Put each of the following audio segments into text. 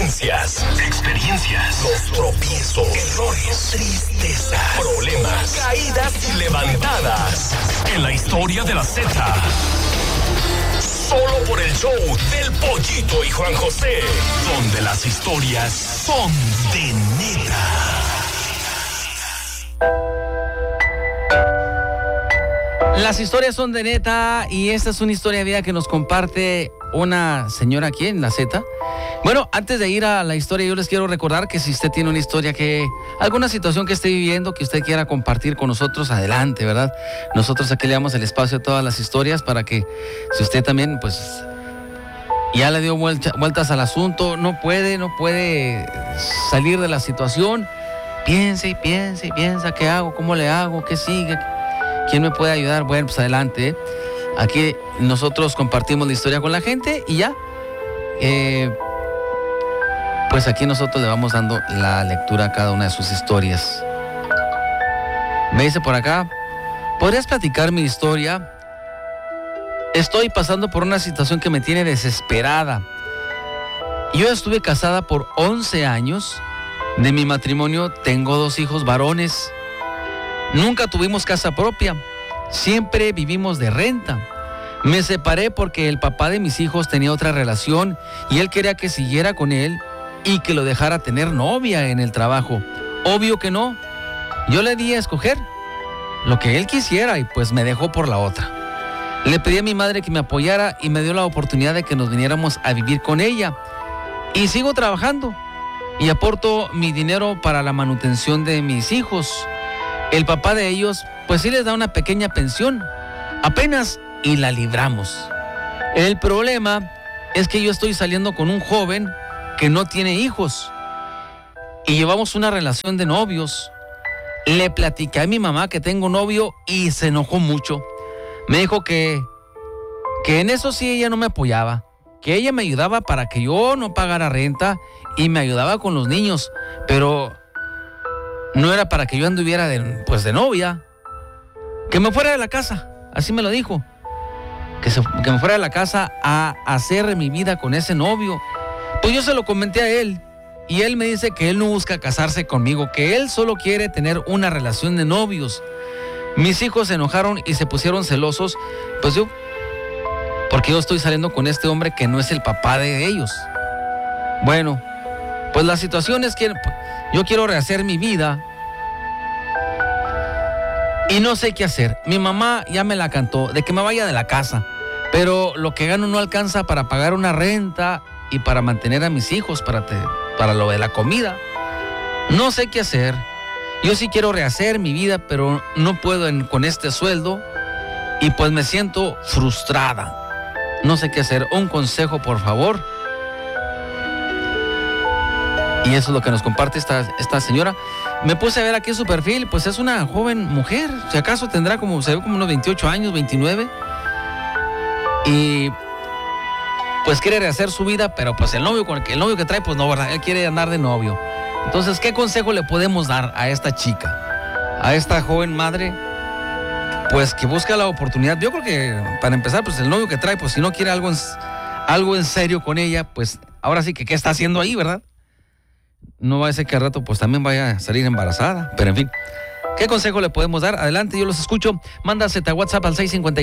Vivencias, experiencias, los tropiezos, errores, tristezas, problemas, caídas y levantadas. En la historia de la Z. Solo por el show del Pollito y Juan José, donde las historias son de neta. Las historias son de neta y esta es una historia de vida que nos comparte una señora aquí en la Z. Bueno, antes de ir a la historia, yo les quiero recordar que si usted tiene una historia alguna situación que esté viviendo, que usted quiera compartir con nosotros, adelante, ¿verdad? Nosotros aquí le damos el espacio a todas las historias para que si usted también, pues, ya le dio vueltas al asunto, no puede salir de la situación, piensa y piensa, ¿qué hago? ¿Cómo le hago? ¿Qué sigue? ¿Quién me puede ayudar? Bueno, pues adelante. Aquí nosotros compartimos la historia con la gente y ya. Pues aquí nosotros le vamos dando la lectura a cada una de sus historias. Me dice por acá, ¿podrías platicar mi historia? Estoy pasando por una situación que me tiene desesperada. Yo estuve casada por 11 años. De mi matrimonio tengo 2 hijos varones. Nunca tuvimos casa propia. Siempre vivimos de renta. Me separé porque el papá de mis hijos tenía otra relación y él quería que siguiera con él y que lo dejara tener novia en el trabajo. Obvio que no. Yo le di a escoger lo que él quisiera y pues me dejó por la otra. Le pedí a mi madre que me apoyara y me dio la oportunidad de que nos viniéramos a vivir con ella. Y sigo trabajando y aporto mi dinero para la manutención de mis hijos. El papá de ellos, pues sí les da una pequeña pensión, apenas, y la libramos. El problema es que yo estoy saliendo con un joven que no tiene hijos y llevamos una relación de novios. Le platiqué a mi mamá que tengo novio y se enojó mucho. Me dijo que en eso sí ella no me apoyaba, que ella me ayudaba para que yo no pagara renta y me ayudaba con los niños, pero no era para que yo anduviera de novia. Que me fuera de la casa, así me lo dijo. Que me fuera de la casa a hacer mi vida con ese novio. Pues yo se lo comenté a él y él me dice que él no busca casarse conmigo, que él solo quiere tener una relación de novios. Mis hijos se enojaron y se pusieron celosos, porque yo estoy saliendo con este hombre que no es el papá de ellos. Bueno, pues la situación es que yo quiero rehacer mi vida y no sé qué hacer. Mi mamá ya me la cantó de que me vaya de la casa, pero lo que gano no alcanza para pagar una renta y para mantener a mis hijos, para lo de la comida. No sé qué hacer. Yo sí quiero rehacer mi vida, pero no puedo con este sueldo y pues me siento frustrada. No sé qué hacer. Un consejo, por favor. Y eso es lo que nos comparte esta señora. Me puse a ver aquí su perfil, pues es una joven mujer. Si acaso tendrá se ve como unos 28 años, 29. Y pues quiere rehacer su vida, pero pues el novio que trae, pues no, ¿verdad? Él quiere andar de novio. Entonces, ¿qué consejo le podemos dar a esta chica? A esta joven madre, pues que busca la oportunidad. Yo creo que para empezar, pues el novio que trae, pues si no quiere algo en serio con ella, pues ahora sí que ¿qué está haciendo ahí, verdad? No va a ser que al rato pues también vaya a salir embarazada, pero en fin. ¿Qué consejo le podemos dar? Adelante, yo los escucho. Mándase a WhatsApp al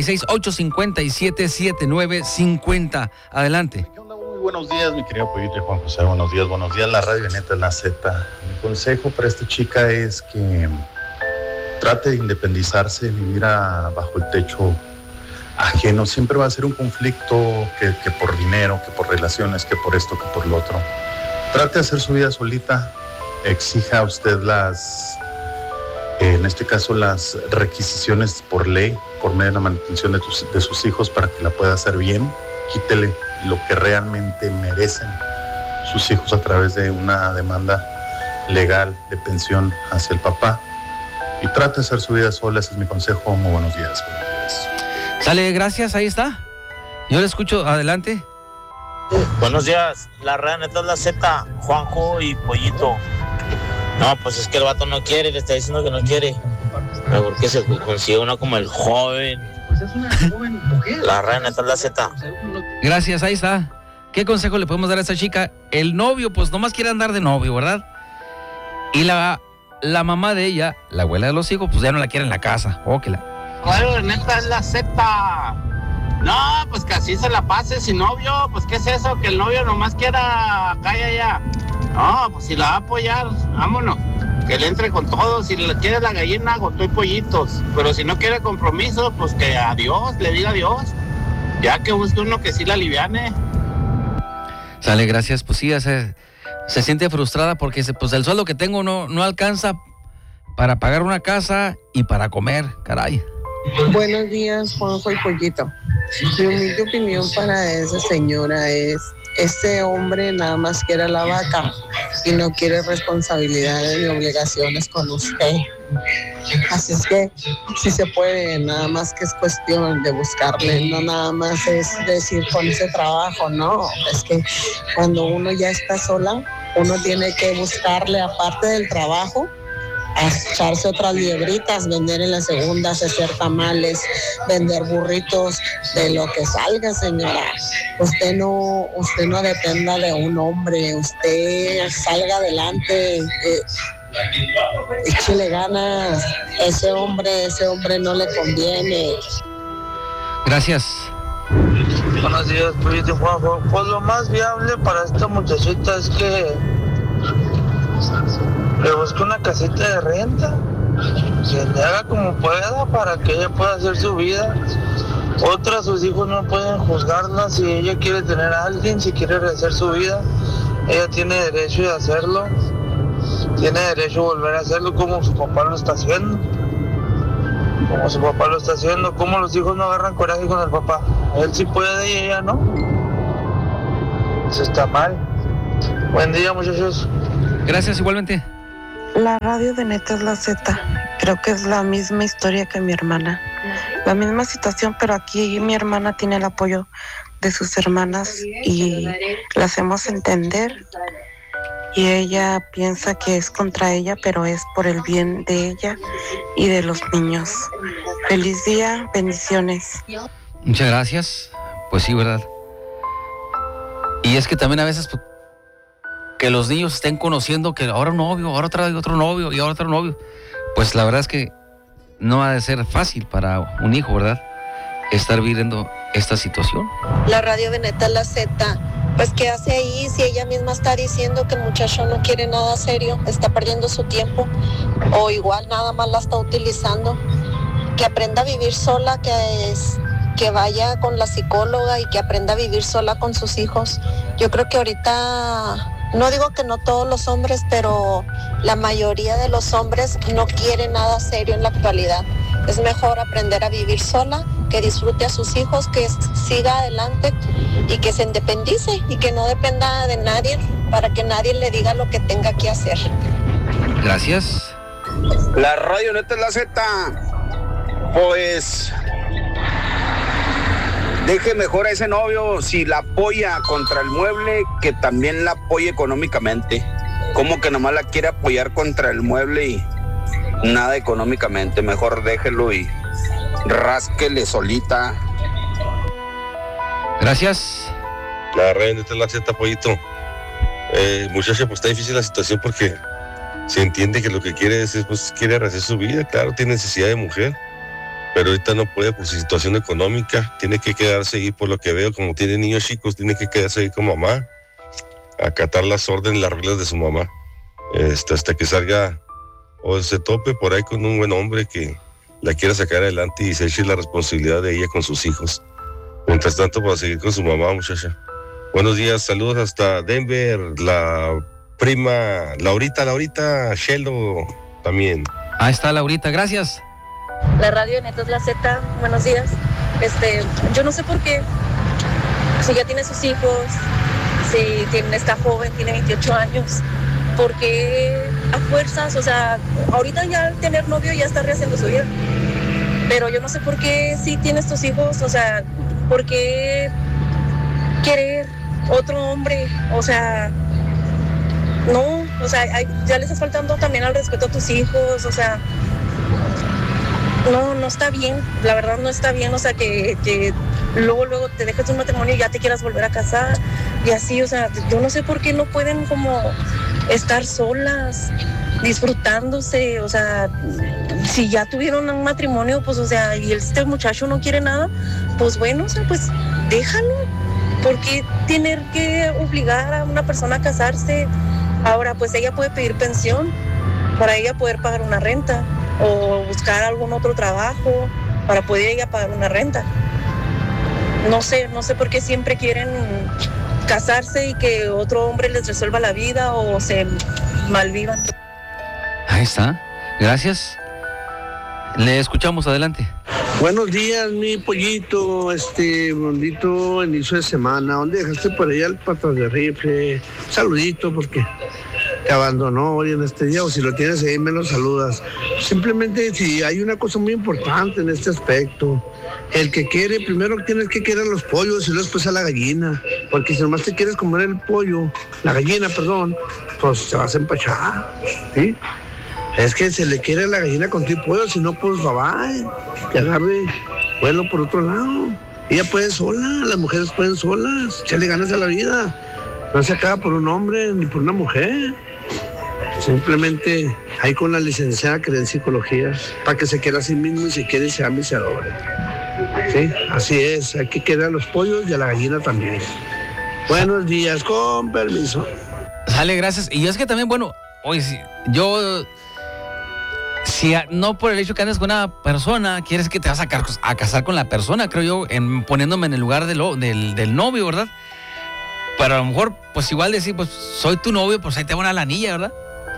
656-857-7950. Adelante. ¿Qué onda? Muy buenos días, mi querido Pollito y Juan José. Buenos días, la radio neta, la Z. Mi consejo para esta chica es que trate de independizarse, vivir bajo el techo ajeno. Siempre va a ser un conflicto que por dinero, que por relaciones, que por esto, que por lo otro. Trate de hacer su vida solita. Exija a usted en este caso las requisiciones por ley, por medio de la manutención de sus hijos para que la pueda hacer bien. Quítele lo que realmente merecen sus hijos a través de una demanda legal de pensión hacia el papá. Y trate de hacer su vida sola, ese es mi consejo. Muy buenos días. Sale, gracias, ahí está. Yo le escucho, adelante. Buenos días, la red neta es la Z, Juanjo y Pollito. No, pues es que el vato no quiere, le está diciendo que no quiere. Pero porque se consigue uno como el joven. Pues es una joven mujer. La red neta es la Z. Gracias, ahí está. ¿qué consejo le podemos dar a esta chica? El novio, pues nomás quiere andar de novio, ¿verdad? Y la mamá de ella, la abuela de los hijos, pues ya no la quiere en la casa. Claro, neta es la Z. No, pues que así se la pase sin novio. Pues ¿qué es eso? Que el novio nomás quiera acá y allá. No, pues si la va a apoyar, vámonos. Que le entre con todo. Si le quiere la gallina, con todo y pollitos. Pero si no quiere compromiso, pues que adiós, le diga adiós. Ya que busque uno que sí la aliviane. Sale, gracias. Pues sí, se siente frustrada porque pues el sueldo que tengo no alcanza para pagar una casa y para comer, caray. Buenos días, Juanjo y Pollito. Mi humilde opinión para esa señora es, este hombre nada más quiere la vaca y no quiere responsabilidades ni obligaciones con usted. Así es que sí se puede, nada más que es cuestión de buscarle, no nada más es decir con ese trabajo, no, es que cuando uno ya está sola, uno tiene que buscarle aparte del trabajo, a echarse otras liebritas, vender en las segundas, hacer tamales, vender burritos, de lo que salga, señora. Usted no dependa de un hombre, usted salga adelante, échele ganas, ese hombre no le conviene. Gracias. Buenos días, Pollito Juanjo. Pues lo más viable para esta muchachita es que le busque una casita de renta, que le haga como pueda para que ella pueda hacer su vida. Sus hijos no pueden juzgarla si ella quiere tener a alguien, si quiere rehacer su vida. Ella tiene derecho de hacerlo, tiene derecho a volver a hacerlo como su papá lo está haciendo. Como los hijos no agarran coraje con el papá. Él sí puede y ella no. Eso está mal. Buen día, muchachos. Gracias, igualmente. La radio de Neta es la Z. Creo que es la misma historia que mi hermana. La misma situación, pero aquí mi hermana tiene el apoyo de sus hermanas y la hacemos entender. Y ella piensa que es contra ella, pero es por el bien de ella y de los niños. Feliz día, bendiciones. Muchas gracias. Pues sí, ¿verdad? Y es que también a veces que los niños estén conociendo que ahora un novio, ahora otro novio y ahora otro novio. Pues la verdad es que no ha de ser fácil para un hijo, ¿verdad? Estar viviendo esta situación. La radio de Neta la Z, pues ¿qué hace ahí si ella misma está diciendo que el muchacho no quiere nada serio, está perdiendo su tiempo o igual nada más la está utilizando? Que aprenda a vivir sola, que vaya con la psicóloga y que aprenda a vivir sola con sus hijos. Yo creo que ahorita, no digo que no todos los hombres, pero la mayoría de los hombres no quieren nada serio en la actualidad. Es mejor aprender a vivir sola, que disfrute a sus hijos, que siga adelante y que se independice y que no dependa de nadie para que nadie le diga lo que tenga que hacer. Gracias. La radio Neta es la Z. Pues deje mejor a ese novio, si la apoya contra el mueble, que también la apoye económicamente. Como que nomás la quiere apoyar contra el mueble y nada económicamente. Mejor déjelo y rásquele solita. Gracias. La radio Neta es la Z, Pollito. Muchacha, pues está difícil la situación porque se entiende que lo que quiere es pues quiere rehacer su vida. Claro, tiene necesidad de mujer, pero ahorita no puede por su situación económica. Tiene que quedarse ahí, por lo que veo, como tiene niños chicos, tiene que quedarse ahí con mamá, acatar las órdenes, las reglas de su mamá, hasta que salga o se tope por ahí con un buen hombre que la quiera sacar adelante y se eche la responsabilidad de ella con sus hijos. Mientras tanto, para seguir con su mamá, muchacha. Buenos días, saludos hasta Denver, la prima Laurita, Shelo también. Ahí está Laurita, gracias. La radio Neta es la Z, buenos días. Yo no sé por qué, si ya tiene sus hijos, si está joven, tiene 28 años, ¿por qué a fuerzas? O sea, ahorita ya al tener novio ya está rehaciendo su vida. Pero yo no sé por qué si tienes tus hijos, o sea, ¿por qué querer otro hombre? O sea, no, o sea, ya le estás faltando también al respeto a tus hijos, o sea, no está bien, la verdad no está bien, o sea, que luego te dejes de un matrimonio y ya te quieras volver a casar. Y así, o sea, yo no sé por qué no pueden como estar solas, disfrutándose, o sea, si ya tuvieron un matrimonio, pues, o sea, y este muchacho no quiere nada, pues bueno, o sea, pues déjalo. ¿Por qué tener que obligar a una persona a casarse? Ahora, pues ella puede pedir pensión para ella poder pagar una renta o buscar algún otro trabajo para poder ella pagar una renta. No sé por qué siempre quieren casarse y que otro hombre les resuelva la vida o se malvivan. Ahí está. Gracias. Le escuchamos, adelante. Buenos días, mi pollito, bonito inicio de semana. ¿Dónde dejaste por allá el patrón de rifle? Saludito, porque te abandonó hoy en este día, o si lo tienes ahí me lo saludas. Simplemente, si hay una cosa muy importante en este aspecto, el que quiere, primero tienes que querer a los pollos y luego después a la gallina, porque si nomás te quieres comer el pollo, la gallina, perdón, pues te vas a empachar, ¿sí? Es que se le quiere a la gallina con tu pollo, si no, pues bye, que agarre vuelo por otro lado. Ella puede sola, las mujeres pueden solas, echarle ganas a la vida. No se acaba por un hombre ni por una mujer. Simplemente ahí con la licenciada que en psicología, para que se quiera a sí mismo y se quiere y se ame y se adore. Sí, así es, hay que querer a los pollos y a la gallina también. Buenos días, con permiso. Sale, gracias. Y es que también, bueno, hoy sí, yo... Si no por el hecho que andes con una persona, quieres que te vas a casar con la persona, creo yo, poniéndome en el lugar del novio, ¿verdad? Pero a lo mejor, pues igual decir, pues soy tu novio, pues ahí te van a la anilla, ¿verdad?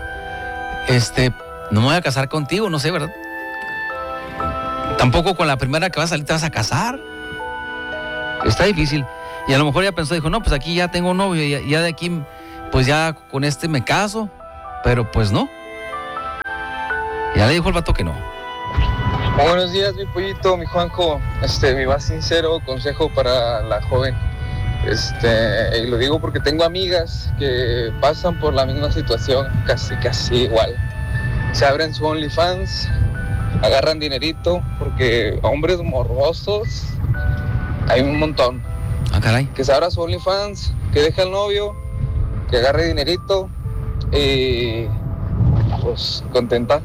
No me voy a casar contigo, no sé, ¿verdad? Tampoco con la primera que vas a salir te vas a casar. Está difícil. Y a lo mejor ya pensó, dijo, no, pues aquí ya tengo un novio, ya de aquí, pues ya con me caso, pero pues no. Ya le dijo el vato que no. Buenos días, mi pollito, mi Juanjo. Mi más sincero consejo para la joven. Y lo digo porque tengo amigas que pasan por la misma situación, casi igual. Se abren su OnlyFans, agarran dinerito, porque hombres morbosos hay un montón. Ah, caray. Que se abra su OnlyFans, que deje al novio, que agarre dinerito y pues contenta.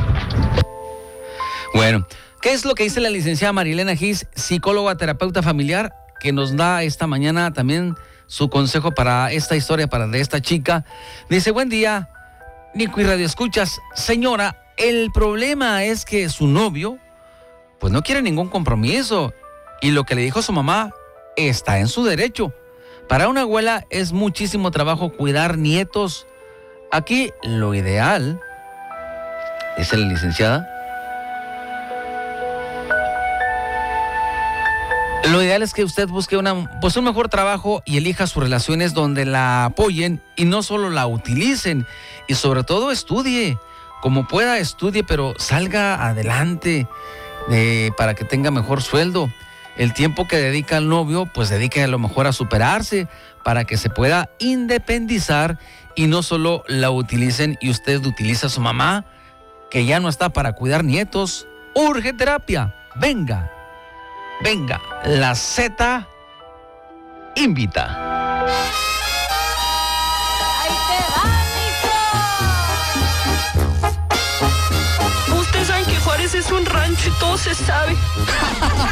Bueno, ¿qué es lo que dice la licenciada Marilena Gis, psicóloga, terapeuta familiar, que nos da esta mañana también su consejo para esta historia, de esta chica? Dice, buen día, Nico y Radio Escuchas. Señora, el problema es que su novio, pues no quiere ningún compromiso. Y lo que le dijo su mamá está en su derecho. Para una abuela es muchísimo trabajo cuidar nietos. Aquí lo ideal, dice la licenciada, lo ideal es que usted busque un mejor trabajo y elija sus relaciones donde la apoyen y no solo la utilicen. Y sobre todo estudie, como pueda estudie, pero salga adelante para que tenga mejor sueldo. El tiempo que dedica al novio, pues dedique a lo mejor a superarse para que se pueda independizar y no solo la utilicen y usted utiliza a su mamá, que ya no está para cuidar nietos. Urge terapia. Venga, la Z invita. Ustedes saben que Juárez es un rancho y todo se sabe.